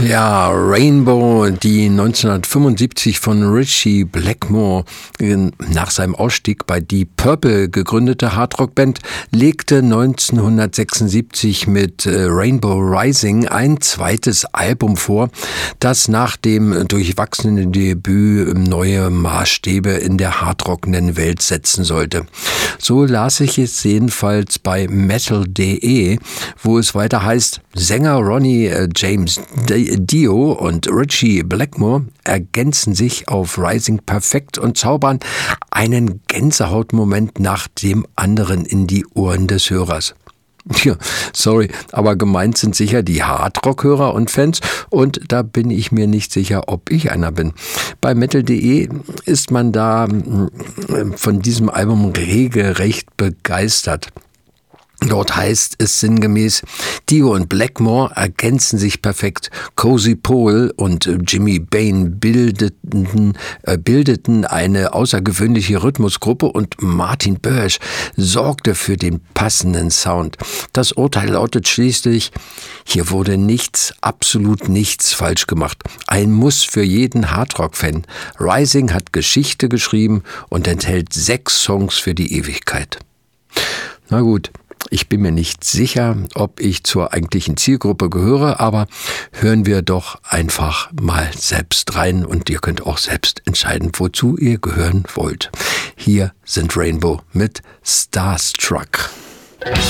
Ja, Rainbow, die 1975 von Ritchie Blackmore nach seinem Ausstieg bei Deep Purple gegründete Hardrock-Band, legte 1976 mit Rainbow Rising ein zweites Album vor, das nach dem durchwachsenen Debüt neue Maßstäbe in der hardrockenden Welt setzen sollte. So las ich es jedenfalls bei Metal.de, wo es weiter heißt: Sänger Ronnie James Dio und Ritchie Blackmore ergänzen sich auf Rising perfekt und zaubern einen Gänsehautmoment nach dem anderen in die Ohren des Hörers. Ja, sorry, aber gemeint sind sicher die Hardrock-Hörer und Fans, und da bin ich mir nicht sicher, ob ich einer bin. Bei Metal.de ist man da von diesem Album regelrecht begeistert. Dort heißt es sinngemäß: Dio und Blackmore ergänzen sich perfekt. Cozy Powell und Jimmy Bain bildeten eine außergewöhnliche Rhythmusgruppe und Martin Birch sorgte für den passenden Sound. Das Urteil lautet schließlich: Hier wurde nichts, absolut nichts falsch gemacht. Ein Muss für jeden Hardrock-Fan. Rising hat Geschichte geschrieben und enthält 6 Songs für die Ewigkeit. Na gut. Ich bin mir nicht sicher, ob ich zur eigentlichen Zielgruppe gehöre, aber hören wir doch einfach mal selbst rein und ihr könnt auch selbst entscheiden, wozu ihr gehören wollt. Hier sind Rainbow mit Starstruck.